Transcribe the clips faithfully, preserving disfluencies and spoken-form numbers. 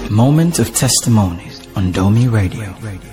Moment of Testimonies on Domi Radio.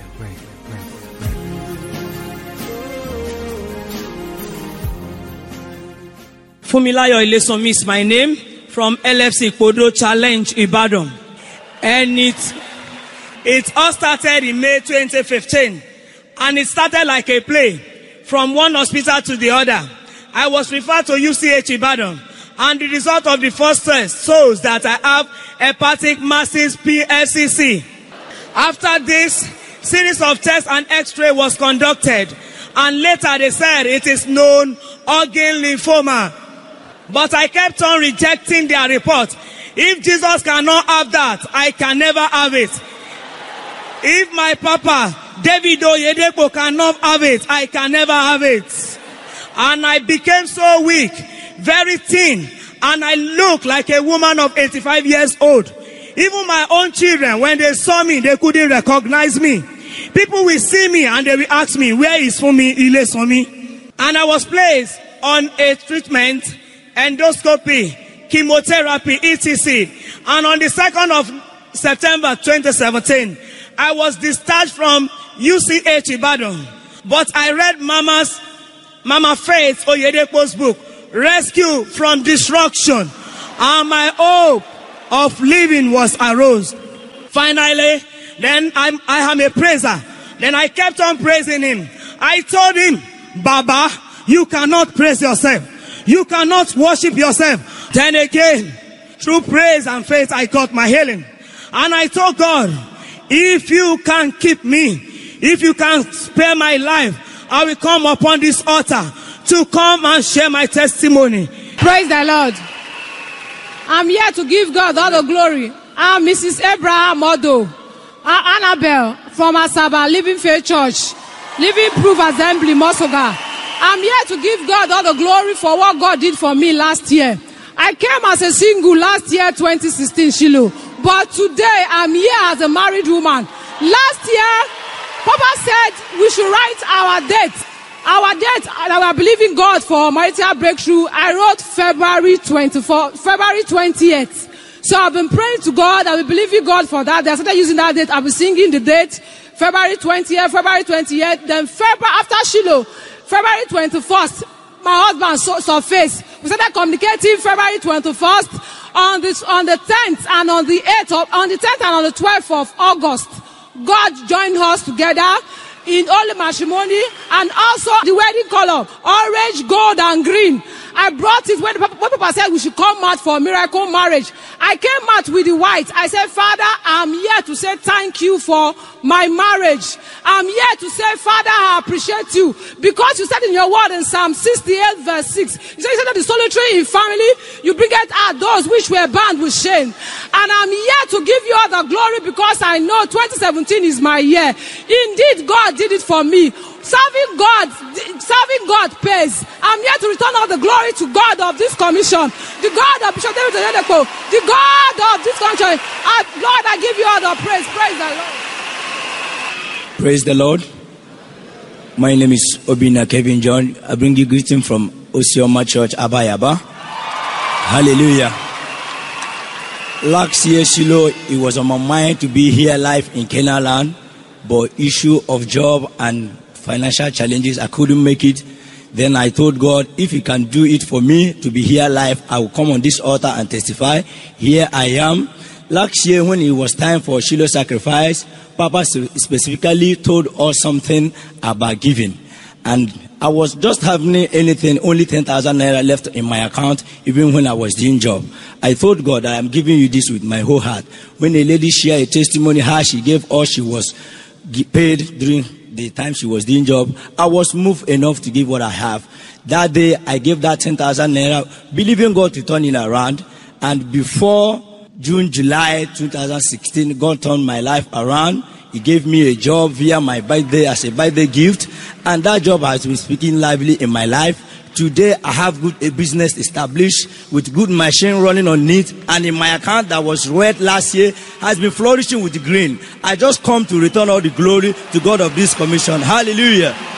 Fumilayo Ilesanmi is my name, from L F C Kodo Challenge Ibadan. And it, it all started in May twenty fifteen. And it started like a play, from one hospital to the other. I was referred to U C H Ibadan. And the result of the first test shows that I have hepatic masses P S C C. After this, series of tests and x-ray was conducted. And later they said it is known Hodgkin lymphoma. But I kept on rejecting their report. If Jesus cannot have that, I can never have it. If my papa, David Oyedepo, cannot have it, I can never have it. And I became so weak, very thin, and I looked like a woman of eighty-five years old. Even my own children, when they saw me, they couldn't recognize me. People will see me and they will ask me, where is Fumi Ilesanmi? And I was placed on a treatment, endoscopy, chemotherapy, et cetera. And on the second of September twenty seventeen, I was discharged from U C H Ibadan. But I read Mama's, Mama Faith Oyedepo's book, Rescue from Destruction, and my hope of living was arose. Finally, then I'm, I am a praiser. Then I kept on praising him. I told him, Baba, you cannot praise yourself. You cannot worship yourself. Then again, through praise and faith, I got my healing. And I told God, if you can keep me, if you can spare my life, I will come upon this altar to come and share my testimony. Praise the Lord. I'm here to give God all the glory. I'm Missus Abraham Odo, Annabelle from Asaba Living Faith Church, Living Proof Assembly, Mosoga. I'm here to give God all the glory for what God did for me last year. I came as a single last year, twenty sixteen, Shiloh. But today, I'm here as a married woman. Last year, Papa said we should write our date. Our date, and we are believing God for marital breakthrough. I wrote February twenty-fourth, February twentieth. So I've been praying to God. I've been believing God for that. I started using that date. I've been singing the date, February twentieth, February twentieth. Then February, after Shiloh, February twenty-first, my husband saw, saw face. We started communicating February twenty-first. On this, on the tenth and on the eighth of, on the tenth and on the twelfth of August, God joined us together in holy matrimony, and also the wedding color, orange, gold, and green. I brought it when, when Papa said we should come out for miracle marriage. I came out with the white. I said, Father, I'm here to say thank you for my marriage. I'm here to say, Father, I appreciate you. Because you said in your word in Psalm sixty-eight verse six, you said, you said that the solitary in family, you bring out those which were bound with shame. And I'm here to give you all the glory because I know twenty seventeen is my year. Indeed, God did it for me. Serving God, serving God pays. I'm here to return all the glory to God of this commission, the God of Bishop David Oyedepo, the God of this country. And Lord, I give you all the praise. Praise the Lord. Praise the Lord. My name is Obina Kevin John. I bring you greeting from Osioma Church, Abayaba. Hallelujah. Last year, Shiloh, it was on my mind to be here live in Canaan land, but issue of job and financial challenges, I couldn't make it. Then I told God, if He can do it for me to be here live, I will come on this altar and testify. Here I am. Last year, when it was time for Shiloh sacrifice, Papa specifically told us something about giving. And I was just having anything, only ten thousand naira left in my account, even when I was doing job. I told God, I am giving you this with my whole heart. When a lady shared a testimony, how she gave all she was paid during the time she was doing job, I was moved enough to give what I have. That day, I gave that ten thousand naira, believing God to turn it around. And before June, July twenty sixteen, God turned my life around. He gave me a job via my birthday as a birthday gift. And that job has been speaking lively in my life. Today, I have good a business established with good machine running on it. And in my account that was red last year has been flourishing with green. I just come to return all the glory to God of this commission. Hallelujah.